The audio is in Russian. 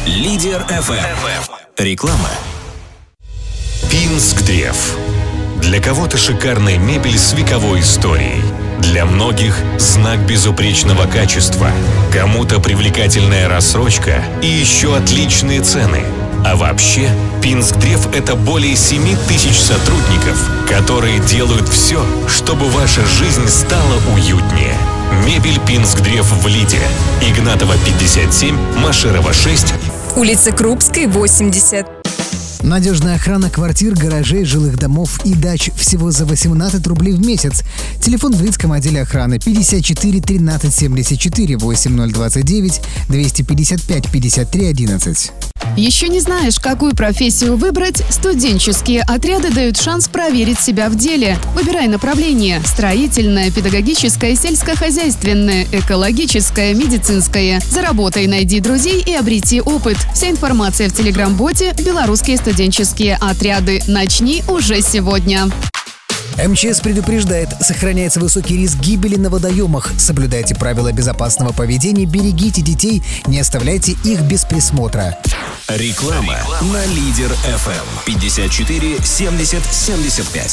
Лидер FM. Реклама. Пинск-Древ. Для кого-то шикарная мебель с вековой историей. Для многих знак безупречного качества. Кому-то привлекательная рассрочка и еще отличные цены. А вообще, Пинск-Древ — это более 7000 сотрудников, которые делают все, чтобы ваша жизнь стала уютнее. Мебель Пинск-Древ в Лиде. Игнатова, 57, Машерова, 6. Улица Крупской, 80. Надежная охрана квартир, гаражей, жилых домов и дач всего за 18 рублей в месяц. Телефон в Лидском отделе охраны 54 13 74 8029 255 53 11. Еще не знаешь, какую профессию выбрать? Студенческие отряды дают шанс проверить себя в деле. Выбирай направление – строительное, педагогическое, сельскохозяйственное, экологическое, медицинское. Заработай, найди друзей и обрети опыт. Вся информация в телеграм-боте «Белорусские студенческие отряды». Начни уже сегодня. МЧС предупреждает, сохраняется высокий риск гибели на водоемах. Соблюдайте правила безопасного поведения, берегите детей, не оставляйте их без присмотра. Реклама на Лидер FM. 54 70 75.